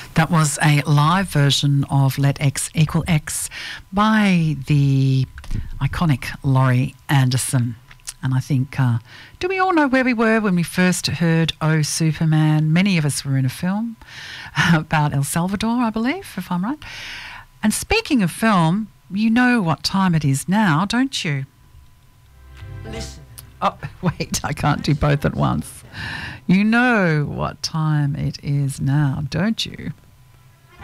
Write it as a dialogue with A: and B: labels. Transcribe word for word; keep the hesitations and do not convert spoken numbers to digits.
A: That was a live version of Let X Equal X by the iconic Laurie Anderson. And I think, uh, do we all know where we were when we first heard Oh Superman? Many of us were in a film about El Salvador, I believe, if I'm right. And speaking of film, you know what time it is now, don't you?
B: Listen.
A: Oh, wait, I can't do both at once. You know what time it is now, don't you?